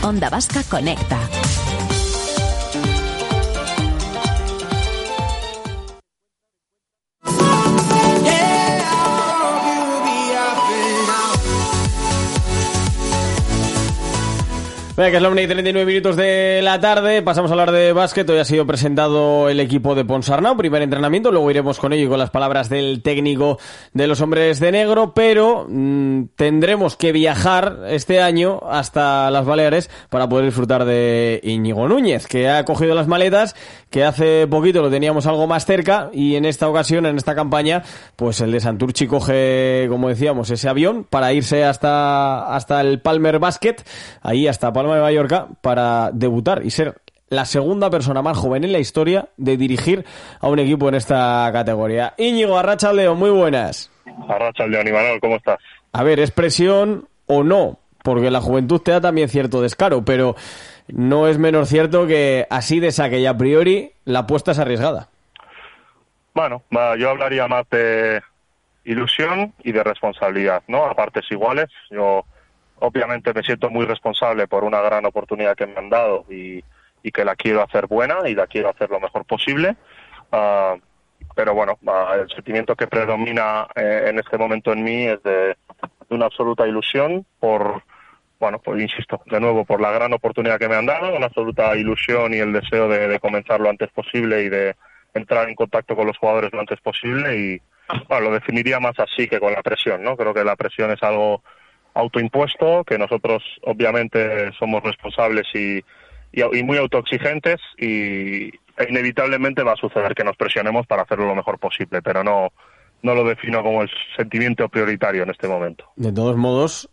Onda Vasca Conecta. Venga, que es la 1:39 de la tarde, pasamos a hablar de básquet. Hoy ha sido presentado el equipo de Ponsarnau, primer entrenamiento, luego iremos con ello y con las palabras del técnico de los hombres de negro, pero tendremos que viajar este año hasta las Baleares para poder disfrutar de Íñigo Núñez, que ha cogido las maletas, que hace poquito lo teníamos algo más cerca, y en esta ocasión, en esta campaña, pues el de Santurchi coge, como decíamos, ese avión para irse hasta el Palmer Basket, ahí hasta Palma de Mallorca, para debutar y ser la segunda persona más joven en la historia de dirigir a un equipo en esta categoría. Íñigo, arratsaldeon, muy buenas. Arratsaldeon, Imanol, ¿cómo estás? A ver, ¿es presión o no? Porque la juventud te da también cierto descaro, pero no es menos cierto que así de saque y a priori la apuesta es arriesgada. Bueno, yo hablaría más de ilusión y de responsabilidad, ¿no? A partes iguales. Yo obviamente me siento muy responsable por una gran oportunidad que me han dado y que la quiero hacer buena y la quiero hacer lo mejor posible. Pero bueno, el sentimiento que predomina en este momento en mí es de una absoluta ilusión pues insisto, de nuevo, por la gran oportunidad que me han dado, una absoluta ilusión y el deseo de comenzar lo antes posible y de entrar en contacto con los jugadores lo antes posible y lo definiría más así que con la presión, ¿no? Creo que la presión es algo autoimpuesto, que nosotros obviamente somos responsables y muy autoexigentes e inevitablemente va a suceder que nos presionemos para hacerlo lo mejor posible, pero no lo defino como el sentimiento prioritario en este momento. De todos modos,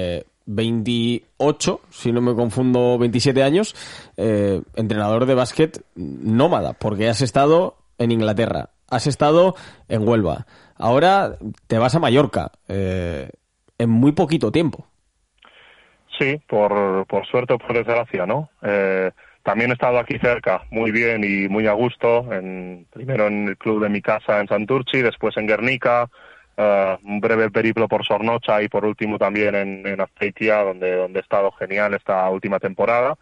28, si no me confundo, 27 años, entrenador de básquet nómada, porque has estado en Inglaterra, has estado en Huelva, ahora te vas a Mallorca, en muy poquito tiempo. Sí, por suerte o por desgracia, ¿no? También he estado aquí cerca, muy bien y muy a gusto, primero en el club de mi casa en Santurchi, después en Guernica, un breve periplo por Sornocha y por último también en Azpeitia, donde he estado genial esta última temporada.